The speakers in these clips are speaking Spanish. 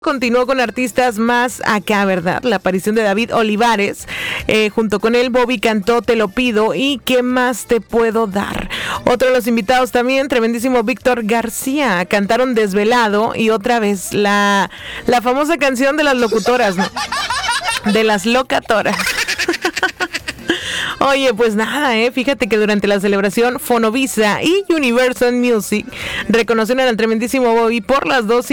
Continuó con artistas más acá, ¿verdad? La aparición de David Olivares, junto con él Bobby cantó Te lo pido y ¿Qué más te puedo dar? Otro de los invitados también, tremendísimo Víctor García, cantaron Desvelado y otra vez la famosa canción de las locutoras, ¿no? De las locatoras. Oye, pues nada, fíjate que durante la celebración Fonovisa y Universal Music reconocieron al tremendísimo Bobby por los dos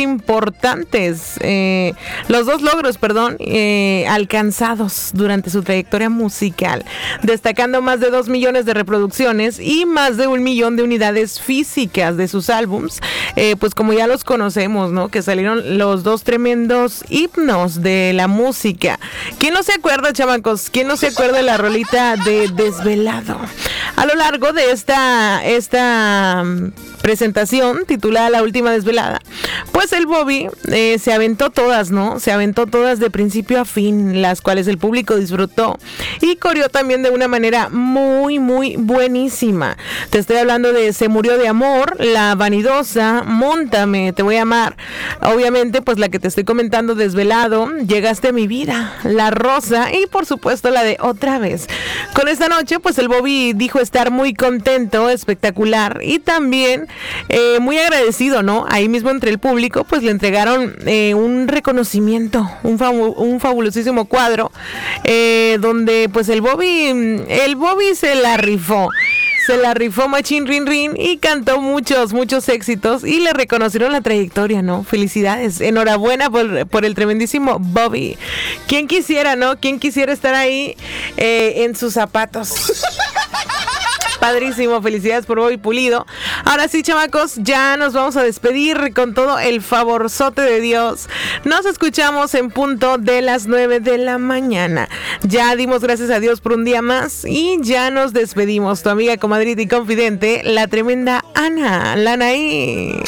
logros, alcanzados durante su trayectoria musical, destacando más de 2 millones de reproducciones y más de 1 millón de unidades físicas de sus álbums, pues como ya los conocemos, ¿no? Que salieron los dos tremendos himnos de la música. ¿Quién no se acuerda, chamacos? ¿Quién no se acuerda de la rolita de Desvelado? A lo largo de esta presentación titulada La Última Desvelada, pues el Bobby se aventó todas, ¿no? Se aventó todas de principio a fin, las cuales el público disfrutó y coreó también de una manera muy, muy buenísima. Te estoy hablando de Se murió de amor, La vanidosa, Móntame, Te voy a amar. Obviamente, pues la que te estoy comentando, Desvelado, Llegaste a mi vida, La rosa y por supuesto la de Otra vez. Con esta noche, pues el Bobby dijo estar muy contento, espectacular y también muy agradecido, ¿no? Ahí mismo entre el público, pues le entregaron un reconocimiento, un fabulosísimo cuadro, donde pues el Bobby se la rifó. Se la rifó machín rin rin y cantó muchos éxitos y le reconocieron la trayectoria, ¿no? Felicidades, enhorabuena por el tremendísimo Bobby. ¿Quién quisiera, no? ¿Quién quisiera estar ahí en sus zapatos? Padrísimo, felicidades por Bobby Pulido. Ahora sí, chamacos, ya nos vamos a despedir con todo el favorzote de Dios. Nos escuchamos en punto de las 9 de la mañana. Ya dimos gracias a Dios por un día más y ya nos despedimos. Tu amiga, comadrita y confidente, la tremenda Ana, la Anaí.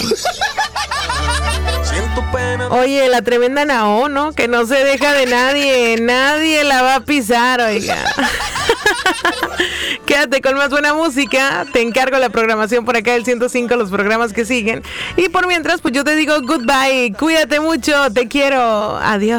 Oye, la tremenda Nao, ¿no? Que no se deja de nadie la va a pisar, oiga. Quédate con más buena música, te encargo la programación por acá del 105, los programas que siguen. Y por mientras, pues yo te digo goodbye, cuídate mucho, te quiero, adiós.